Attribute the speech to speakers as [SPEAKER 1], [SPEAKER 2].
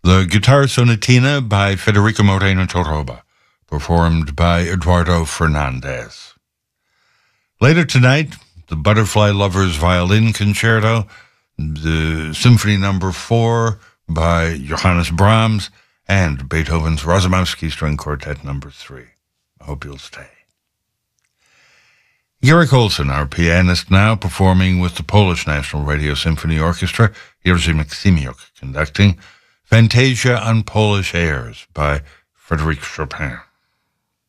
[SPEAKER 1] The Guitar Sonatina by Federico Moreno Torroba, performed by Eduardo Fernandez. Later tonight, the Butterfly Lovers Violin Concerto, the Symphony No. 4 by Johannes Brahms, and Beethoven's Razumovsky String Quartet No. 3. I hope you'll stay. Garrick Olson, our pianist, now performing with the Polish National Radio Symphony Orchestra, Jerzy Maksimiuk conducting Fantasia on Polish Airs by Frédéric Chopin.